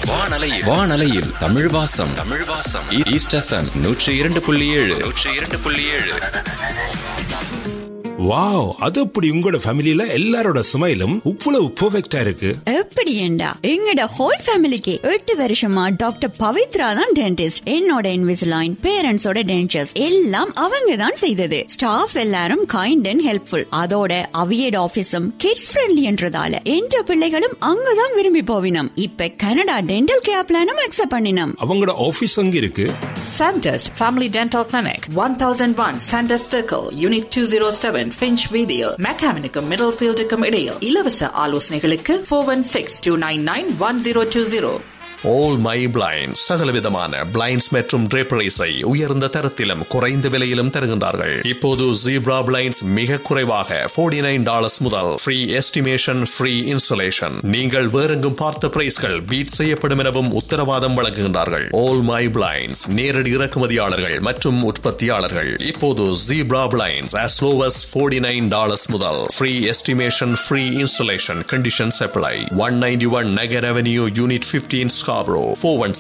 வானலையில் தமிழ் வாசம் east FM 102.7. Wow, அது அப்படி உங்களோட ஃபேமிலில எல்லாரோட ஸ்மைலும் இவ்வளவு பெர்ஃபெக்ட்டா இருக்கு. எப்படி ஏண்டா எங்கட ஹோல் ஃபேமிலிக்கு 8 வருஷமா டாக்டர் பவித்ரா தான் டென்டிஸ்ட். என்னோட இன்விசிலைன், பேரண்ட்ஸோட டென்டர்ஸ் எல்லாம் அவங்க தான் செய்தது. ஸ்டாஃப் எல்லாரும் கைண்ட் அண்ட் ஹெல்ப்ஃபுல். அதோட அவியட் ஆபீஸும் கிட்ஸ் ஃப்ரெண்ட்லின்றதால என்ற பிள்ளைகளும் அங்கதான் விரும்பி போவினம். இப்ப கனடா டென்டல் கேர் பிளானும் அக்செப்ட் பண்ணினோம். அவங்களோட ஆபீஸ் அங்க இருக்கு. Sandest Family Dental Clinic, 1001 Sandest Circle, Unit 207, Finch Video, Mechanical Middlefield இடையில். இலவச ஆலோசனைகளுக்கு 416-299-1020. All My Blinds சகலவிதமான பிளைண்ட்ஸ் மற்றும் draperies-ஐ உயர்ந்த தரத்திலும் குறைந்த விலையிலும் தருகின்றார்கள். இப்போது Zebra Blinds மிக குறைவாக $49 முதல் ஃப்ரீ எஸ்டிமேஷன், ஃப்ரீ இன்சுலேஷன். நீங்கள் வேறெங்கும் பார்த்த பிரைஸ்கள் பீட் செய்யப்படும் எனவும் உத்தரவாதம் வழங்குகின்றார்கள். All My Blinds நேரடி இறக்குமதியாளர்கள் மற்றும் உற்பத்தியாளர்கள். இப்போது Zebra Blinds as low as $49 முதல் free estimation, free insulation. Conditions apply. 191 Nagar Avenue, Unit 15, Scarborough.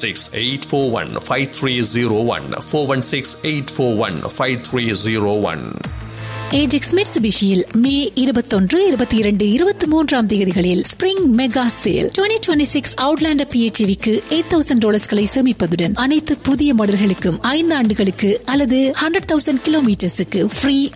416-841-5301. 416-841-5301. Ajax மிட்சுபிஷியில் மே 21, 22, 23 தேதிகளில் ஸ்பிரிங் மெகா சேல். 2026 அவுட்லாண்டர் PHEVக்கு $8,000 சேமிப்பதுடன் அனைத்து புதிய மாடல்களுக்கும் 5 ஆண்டுகளுக்கு அல்லது 100,000 கிலோமீட்டர்ஸுக்கு ஃப்ரீ